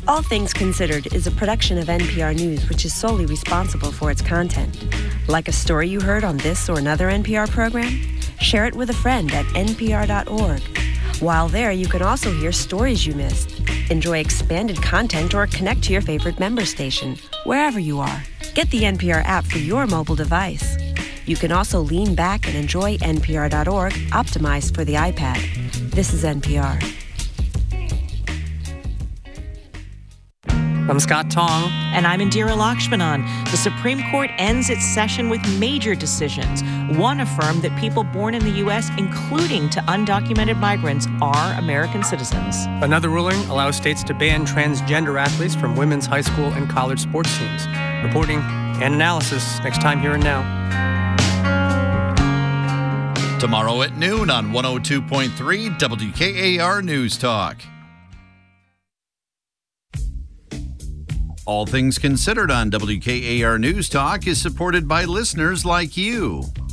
All Things Considered is a production of NPR News, which is solely responsible for its content. Like a story you heard on this or another NPR program? Share it with a friend at npr.org. While there, you can also hear stories you missed, enjoy expanded content, or connect to your favorite member station, wherever you are. Get the NPR app for your mobile device. You can also lean back and enjoy npr.org, optimized for the iPad. This is NPR. I'm Scott Tong. And I'm Indira Lakshmanan. The Supreme Court ends its session with major decisions. One affirmed that people born in the U.S., including to undocumented migrants, are American citizens. Another ruling allows states to ban transgender athletes from women's high school and college sports teams. Reporting and analysis next time here and now. Tomorrow at noon on 102.3 WKAR News Talk. All Things Considered on WKAR News Talk is supported by listeners like you.